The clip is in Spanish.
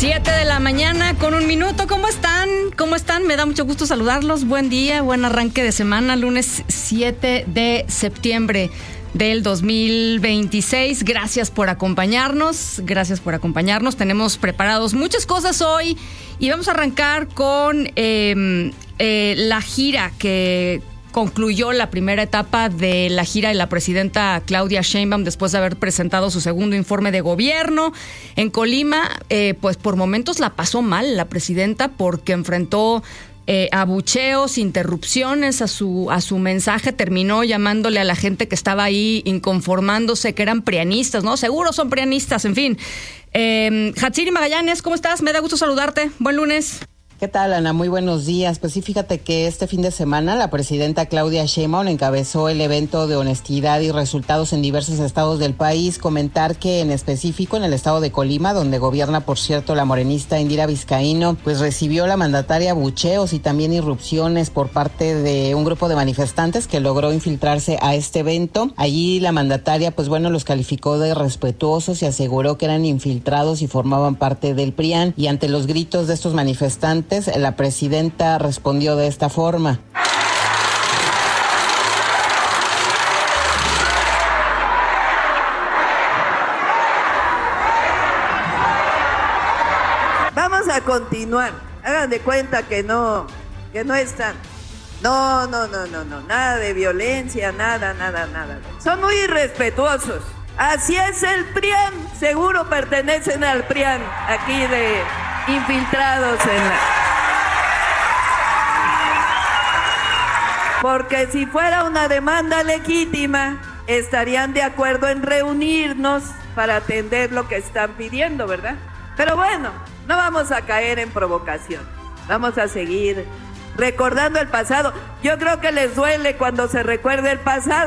7:01 a.m. ¿Cómo están? ¿Cómo están? Me da mucho gusto saludarlos. Buen día, buen arranque de semana, lunes 7 de septiembre del 2026. Gracias por acompañarnos. Tenemos preparados muchas cosas hoy y vamos a arrancar con la gira que concluyó la primera etapa de la gira de la presidenta Claudia Sheinbaum después de haber presentado su segundo informe de gobierno. En Colima, pues por momentos la pasó mal la presidenta porque enfrentó abucheos, interrupciones a su mensaje. Terminó llamándole a la gente que estaba ahí inconformándose que eran prianistas, ¿no? Seguro son prianistas, en fin. Hatsiri Magallanes, ¿cómo estás? Me da gusto saludarte. Buen lunes. ¿Qué tal, Ana? Muy buenos días. Pues sí, fíjate que este fin de semana la presidenta Claudia Sheinbaum encabezó el evento de honestidad y resultados en diversos estados del país. Comentar que en específico en el estado de Colima, donde gobierna, por cierto, la morenista Indira Vizcaíno, pues recibió la mandataria abucheos y también irrupciones por parte de un grupo de manifestantes que logró infiltrarse a este evento. Allí la mandataria, pues bueno, los calificó de respetuosos y aseguró que eran infiltrados y formaban parte del PRIAN. Y ante los gritos de estos manifestantes, la presidenta respondió de esta forma. Vamos a continuar. Hagan de cuenta que no están. No, nada de violencia, nada. Son muy irrespetuosos. Así es el PRIAN. Seguro pertenecen al PRIAN, aquí de infiltrados en la... Porque si fuera una demanda legítima, estarían de acuerdo en reunirnos para atender lo que están pidiendo, ¿verdad? Pero bueno, no vamos a caer en provocación. Vamos a seguir recordando el pasado. Yo creo que les duele cuando se recuerda el pasado.